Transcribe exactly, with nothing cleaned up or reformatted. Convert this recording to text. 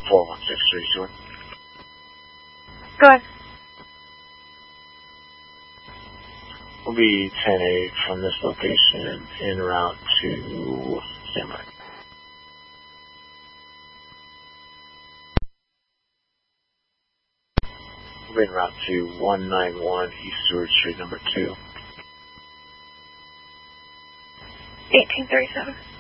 four one six three, sure. Go ahead. We'll be ten eight from this location en route to Samurai. We'll be en route to one nine one East Stewart Street, number two. eighteen thirty-seven.